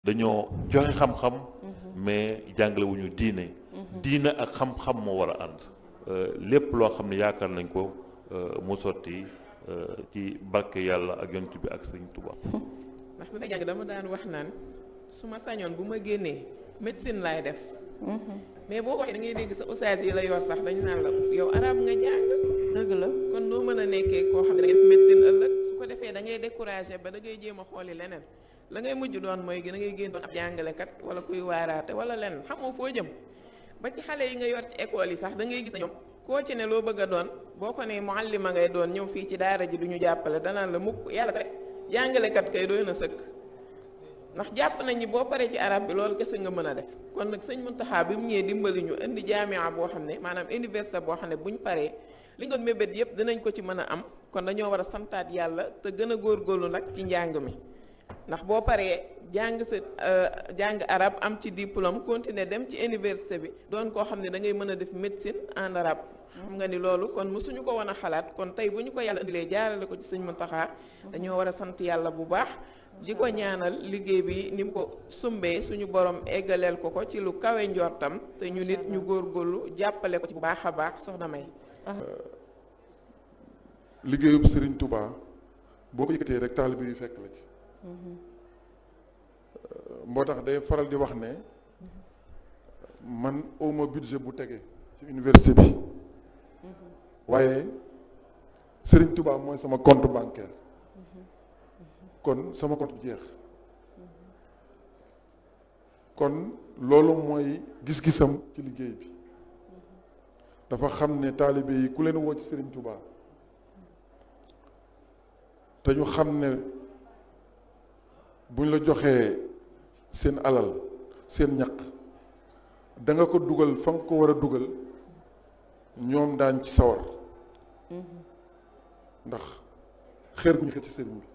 dañoo joxe xam-xam mais jàngale wuñu diine diine ak xam-xam moo war a ànd lépp loo xam ne yaakaar nañ ko mu sotti ci barke yàlla ak yonent bi ak Sëriñ Tuubaa. ndax bi may jàng dama daan wax naan su ma sañoon bu ma génnee médecine laay def mais boo waxee da ngay dégg sa ustaas yi la yor sax dañ naan la yow arab nga jàng dëgg la kon noo mën a nekkee koo xam ne da ngay def médecine ëllëg su ko defee da ngay découragé ba da ngay jéem a xooli leneen la ngay mujj doon mooy da ngay génn doon ab jàngalekat wala kuy waaraate wala leneen xamoo foo jëm ba ci xale yi nga yor ci école yi sax da ngay gis ne ñoom koo ci ne loo bëgg a doon boo ko ne muallima ngay doon ñëw fii ci daara ji du ñu jàppale danaan la mukk yàlla rek jàngalekat kay doy na sëkk ndax jàpp nañ ni boo paree ci arab bi loolu kese nga mën a def kon nag sëñ Muntaxa bi mu ñëwee dimbali ñu indi jaamia boo xam ne maanaam université boo xam ne bu ñu paree li ñu doon mébét yëpp dinañ ko ci mën a am kon dañoo war a santaat yàlla te gën a góorgóorlu nag ci njàng mi ndax boo paree jàng sa jàng arab am ci diplôme continuer dem ci université bi doon koo xam ne da ngay mën a def médecine en arabe xam nga ni loolu kon mësuñu ko woon a xalaat kon tey bu ñu ko yàlla indilee jaarale ko ci sëñ Muntaxa dañoo war a sant yàlla bu baax di ko ñaanal liggéey bi ni mu ko sumbee suñu borom eggaleel ko ko ci lu kawe njortam te ñu nit ñu góorgóorlu jàppale ko ci bu baax a baax soxna May. liggéeyub Serigne Touba boo ko yëkkatee rek taalibe yu fekk la ci. moo tax day faral di wax ne man awma budget bu tege ci université bi waaye Serigne Touba mooy sama compte bancaire kon sama compte bi jeex kon loolu mooy gis-gisam ci liggéey bi dafa xam ne taalibe yi ku leen woo ci Serigne Touba te ñu xam ne buñ la joxee seen alal seen ñaq da nga ko dugal fa nga ko war a dugal ñoom daan ci sawar ndax xeer bu ñu xëcc ci sëriñ bi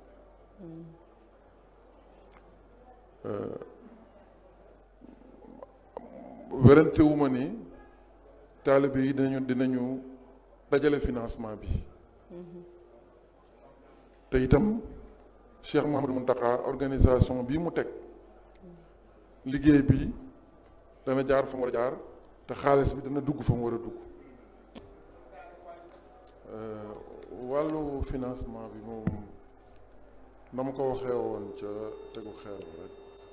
werante wu ma ni taalibe yi dinañu dajale financement bi te itam Cheikh Mouhamadou Mountakha organisation bii mu teg liggéey bi dana jaar fa mu war a jaar te xaalis bi dana dugg fa mu war a dugg wàllu financement bi moom na ma ko waxee woon ca tegu xeer rek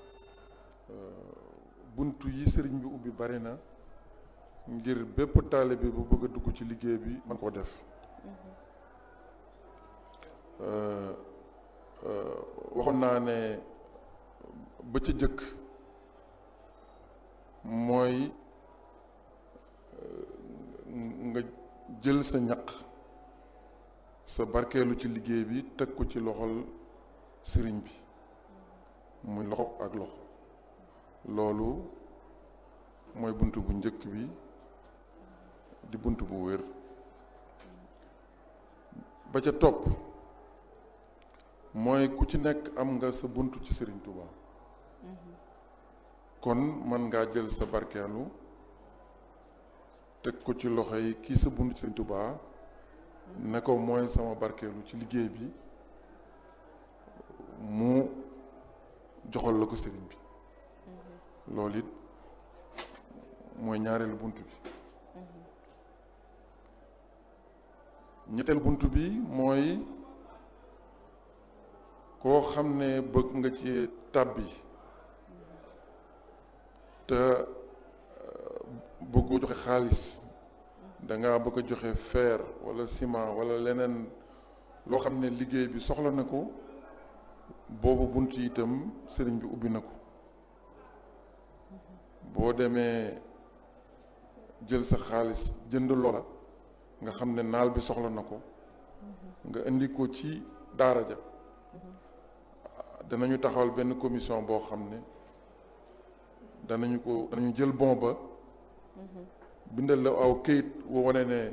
buntu yi sëriñ bi ubbi bari na ngir bépp taalibe bu bëgg a dugg ci liggéey bi man koo def waxoon naa ne ba ca jëkk mooy nga jël sa ñaq sa barkeelu ci liggéey bi teg ko ci loxol sëriñ bi muy loxo ak loxo loolu mooy bunt bu njëkk bi di bunt bu wér ba ca topp mooy ku ci nekk am nga sa bunt ci Serigne Touba kon mën ngaa jël sa barkeelu teg ko ci loxo yi kii sa bunt ci Serigne Touba ne ko mooy sama barkeelu ci liggéey bi mu joxal la ko Serigne bi loolu it mooy ñaareelu bunt bi ñetteel bunt bi mooy koo xam ne bëgg nga ci tàbbi te bëggoo joxe xaalis danga bëgg a joxe fer wala ciment wala leneen loo xam ne liggéey bi soxla na ko boobu bunt yi itam sëriñ bi ubbi na ko boo demee jël sa xaalis jënd loola nga xam ne naal bi soxla na ko nga indi ko ci daara ja danañu taxawal benn commission boo xam ne danañu jël bon ba bindal la aw këyit woo wane ne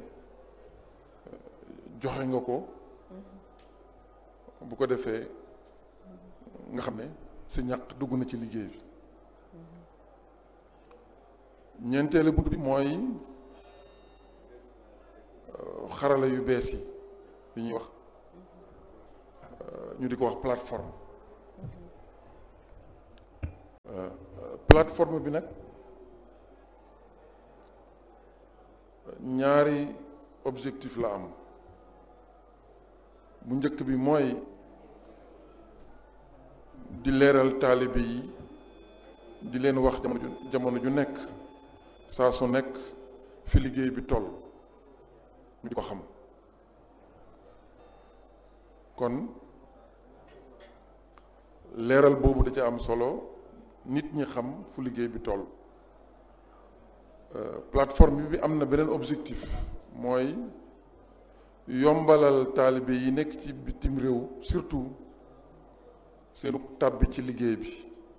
joxe nga ko bu ko defee nga xam ne sa ñàq dugg na ci liggéey bi ñeenteelu bunt bi mooy xarala yu bees yi ñuy wax ñu di ko wax plateforme plateforme bi nag ñaari objectif la am. bu njëkk bi mooy di leeral taalibe yi di leen wax jamono ju nekk saa su nekk fi liggéey bi toll ñu di ko xam. kon leeral boobu da ca am solo nit ñi xam fu liggéey bi toll. plateforme bi am na beneen objectif mooy yombalal taalibe yi nekk ci bitim réew surtout seenu tàbbi ci liggéey bi,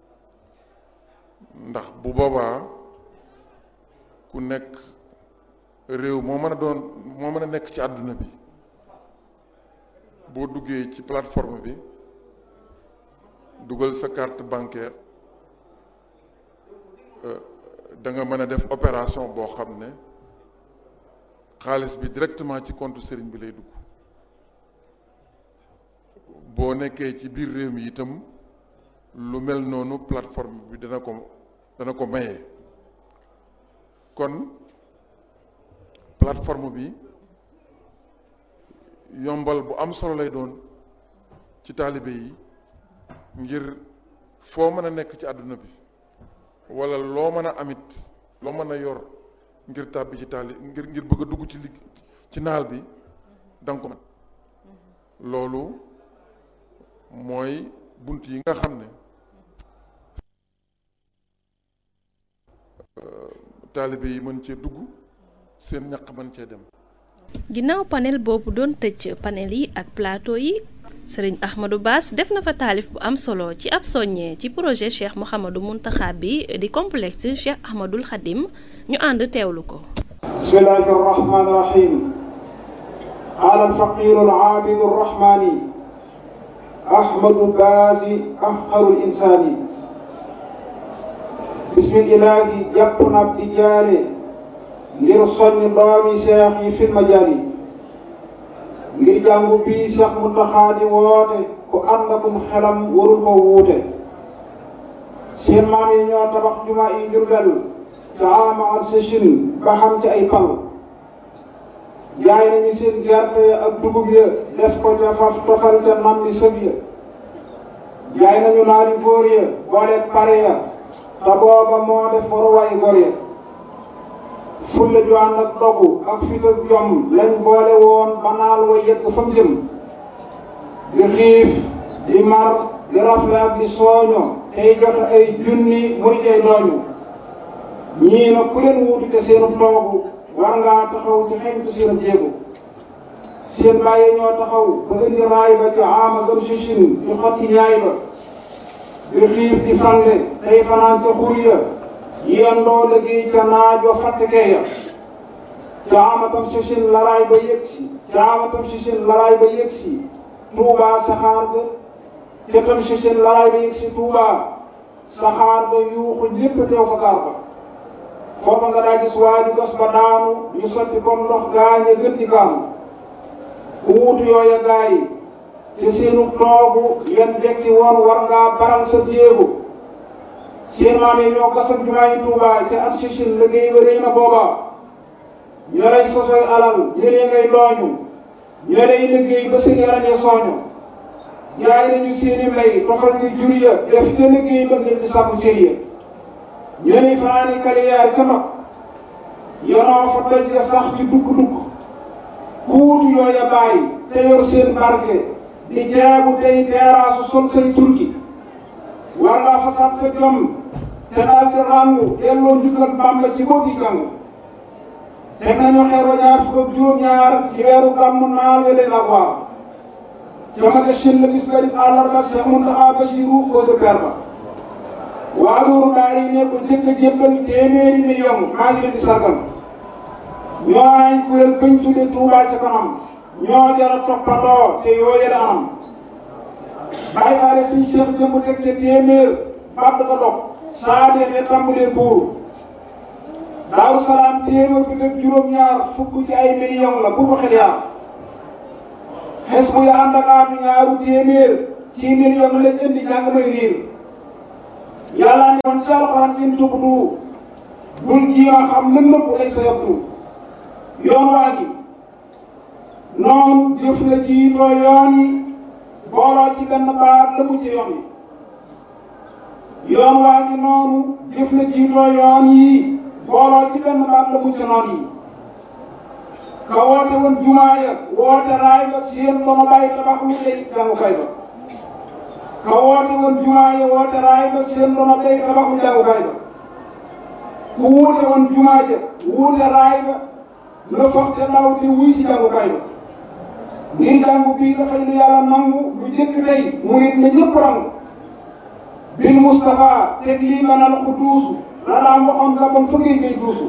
ndax bu boobaa ku nekk réew moo mën a doon moo mën a nekk ci àdduna bi boo duggee ci plateforme bi dugal sa carte bancaire da nga mën a def opération boo xam ne xaalis bi directement ci compte sëriñ bi lay dugg. boo nekkee ci biir réew mi itam lu mel noonu plateforme bi dana ko maye. kon plateforme bi yombal bu am solo lay doon ci taalibe yi ngir foo mën a nekk ci àdduna bi wala loo mën a amit loo mën a yor ngir tàbbi ci ngir bëgg a dugg ci naal bi danga ko mën. loolu mooy bunt yi nga xam ne taalibe yi mën cee dugg seen ñaq mën cee dem. ginnaaw panel boobu doon tëj panel yi ak plateau yi sëriñ Ahmadou Bass def na fa taalif bu am solo ci ab soññee ci projet Cheikh Mouhamadou Mountakha bi di complexe Cheikh Ahmadoul Khadim ñu ànd teewlu ko. bismillahi rahmani rahim. qaala alfaqiru alaabidu arrahmani Ahmadou Bass afxarul insaani. bismillahi jàpp na di jaare ngir soññ doomi seex yi fil majaali ngir jàngu bii Seex Muntaxa di woote ku ànd akum xelam warul ko wuute. seen maam yi ñoo tabax juma yi Jurbel ca ama ak sëchin ba xam ci ay pal. jaay nañu seen gerte ak dugub ya def ko ca faf tofal ca nam li sëb ya. jaay nañu naari góor ya booleeg pare ya te booba moo def waruwaay góor ya. fulla ju ànd ak dogu ak fit ak jom lañ boole woon ba naal wa yegg fa mu jëm. di xiif di mar di rafle ak di sooño tey joxe ay junni muy tey dooñu. ñii na ku leen wuutu te seenu toogu war ngaa taxaw ci xeñtu seen jéego. seen bàyyi ñoo taxaw ba indi raay ba ci ama zam sichin di xotti ñaay ba. di xiif di fande tey fanaan ca xur ya yendoo liggéey ca naajo fàttekee ya. caamatam sichin laraay ba yëgsi caamatam sichin laraay ba yëgsi Tuubaa saxaar ga ca tam sichin laraay ba yëgsi Tuubaa saxaar ga yuuxu lépp teew fa gaar ba. foofa nga daa gis waaju gas ba daanu ñu sotti comme ndox gaañe gën di gaanu. ku wuutu yooya gaay ci seenu toogu yan jekki woon war ngaa baral sa jéego. seen maam yi ñoo gasam jumaa yi Tuubaa ca at sichin liggéey ba rëy na booba. ñoo lay sosoy alal ñëlee ngay dooñu ñoo lay liggéey ba seen yaram ya sooñu. jaay nañu seeni mbay tofal ci jur ya def ca liggéey ba ngir di sàkku cër ya. ñoo lay fanaani kaliyaar ca mag yonoo fa doj ya sax ci dugg-dugg. ku wutu yooya bàyyi te yor seen barke di jaabu tey teeraasu sol say turki. war ngaa fasaat sa jom te daal di ràngu delloo njukkal Bàmba ci boogi jàng. teg nañu xeer wa ñaar fukk ak juróom-ñaar ci weeru gàmmu naal we leen ak waar. ca maga shin la bis bari àllarba Seex Muntaxa Basiru ko sa per ba. waa loolu daal yi ne ko jëkk a jébbal téeméeri million maa ngi leen di sargal. ñoo ay kuréel bañ tudde Tuubaa ca kanam ñoo jara toppandoo te yooye la anam. bàyyi faale suñ seex jëmb teg ca téeméer bàtt ko dog saa deexee tàmbalee buuru. Daaru Salaam téeméer bi teg juróom-ñaar fukk ci ay million la bu ko xel yaa. xes bu ya ànd ak aatu ñaaru téeméer ci million lañ indi jàng may riir. yàlla ne woon ci alxuraan in tubdu bul jiima xam mën nëpp lay sa yabdu yoon waa gi noonu jëf la jiitoo yoon yi booloo ci benn baat la mucc yoon yi yoon waa gi noonu jëf la jiitoo yoon yi booloo ci benn baat la mucc noon yi ka woote woon jumaa ya woote raay ba seen ba ma bàyyi tabax lu lay jàngukaay ba ka woote woon jumaa ya woote raay ba seen ba ma bàyyi tabax lu jàngukaay ba ku wuute woon jumaa ja wuute raay ba la foxte ndaw te wuy si jàngukaay ba ngir jàngu bii dafay lu yàlla nangu lu jëkk tey mu nit na ñëpp rangu bil Moustapha teg lii manal ku duusu la daan waxoon la bon fëggee ngay duusu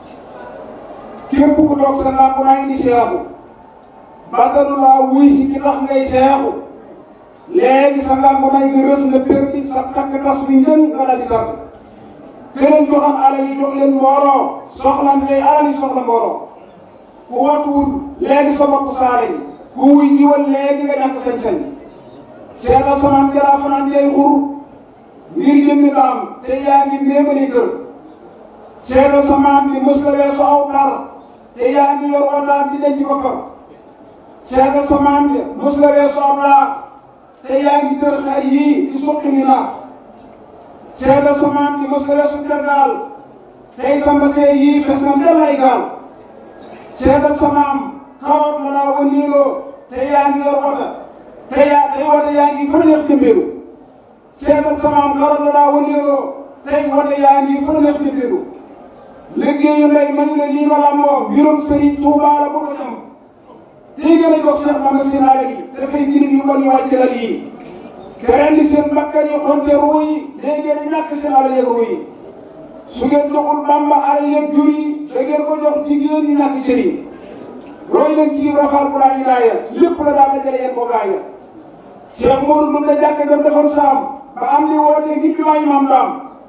képp ku toog sa làmp naa di seexu batalu laa wuy si ki tax ngay seexu léegi sa làmp naa nga rës nga perdi sa takk tas wi njën nga daal di tàgg këleen joxam alal yi jox leen mbooloo soxlante tey alal yi soxla mbooloo ku watuwul léegi sa bopp saale yi ku wuy jiwal léegi nga ñàkk sañ-sañ seetal samaan jalaa fanaan jay xur ngir jëmmi daam te yaa ngi méemali kër seetal samaan bi mës la weesu aw par te yaa ngi yor wataat di denc boppam seetal samaan bi mës la weesu aw laax te yaa ngi tër xar yii di suqi ni naax seetal samaan bi mës la weesu tergaal tey sa mbasee yii fes na del ay gaal seetal samaam xawoot la laa wëndeeloo te yaa ngi yor wota tey wota yaa ngi fa neex jëmbeelu seetal samaam xawoot la laa wëndeeloo tey wota yaa ngi fa neex jëmbeelu liggéeyu ndey mañ la lii ma làmboo mbirum Sëriñ Tuubaa la bëgg a ñam tey gën a jox Seex Bamba seen alal yi dafay jirig yu bon yu wàcc la lii te ren di seen bakkan yi xonte ruu yi léegi ngeen ñàkk seen alal yeeg ruu yi su ngeen joxul Bamba alal yeeg jur yi da ngeen ko jox jigéen ñi ñàkk cër yi roy leen ci rafaal bu laa ñu gaaya lépp la daal dajale yéen ko gaaya Cheikh Modou Ndoum la jàkk jam defoon saam ba am li wootee ngir bi maayu maam daam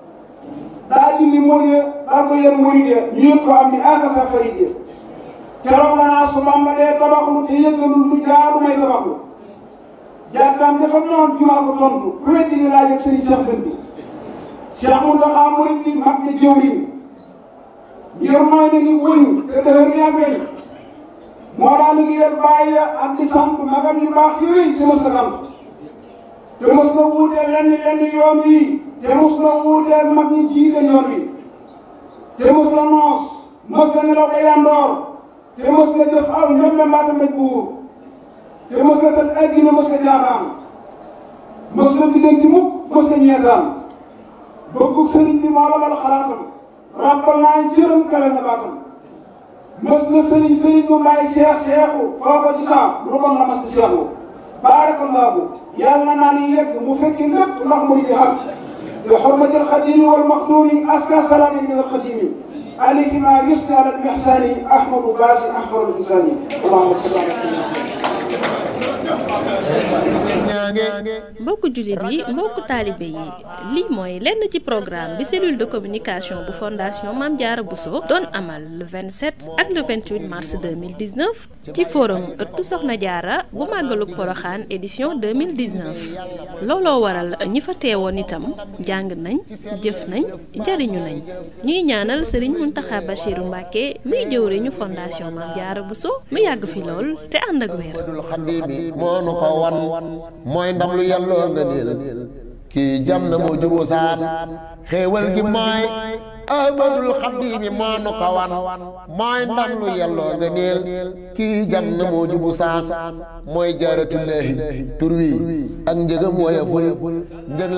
daa dindi mool ya daal ko yéen murid ya ñu yëg ko am ni akasa farid ya keroog la naa su Bamba dee tabaxlu te yëggalul lu jaadu may tabaxlu jàkkaam dafa noon jumaa ko tontu ku weddi ni laaj ak sëriñ Cheikh Bën bi Cheikh Mountakha murid bi mag na jëwriñ ngir mooy na ni wëñ te dëhër ni ak weñ moo daal liggéeyal bàyyi ak di sant magam yu baax yooyu te mos na sant te mos na wuuteel lenn yoon wi te mos na wuuteel mag ñi jiite yoon wi te mos na noos mos na nelaw ba yandoor te mos na jëf aw ñoom la mbaata mbéj buur te mos na tëj ay gine mos na jaaxaan mos na biddanti mukk mos na ñeetaan bëggu sëriñ bi moo la mal xalaatam ràbbal naa jërëm kale na baatam mos na sëriñ mu may seexu foo ko ci saam lu bon la mas di seexu baarakallaahu yàlla naa ni yegg mu fekki lépp ndax mu di xam bi xurmatil xadimi wal maxduumi aska salaami min al xadimi alayhi ma yusni ala al ihsani ahmadu baasi ahmadul insani allahumma salli ala mbokku jullit yi mbokku taalibe yi lii mooy lenn ci programme bi cellule de communication bu fondation Mame Diarra Bousso doon amal le 27 ak le 28 mars 2019 ci forum ëttu Soxna Diarra bu màggalug Poroxaan édition 2019 looloo waral ñi fa teewoon itam jàng nañ jëf nañ jariñu nañ ñuy ñaanal Serigne Mountakha Bachirou Mbacké muy jëwriñu fondation Mame Diarra Bousso mu yàgg fi lool te ànd ak wér. mooy ndam lu yàlloo nga niil kii jam na moo juboo saan xéewal gi mooy ahmadul xadimi moo nu ko wan mooy ndam lu yàlloo nga niil kii jam na moo jubu saan mooy jaaratullaahi tur wi ak njëgam woyeful njëg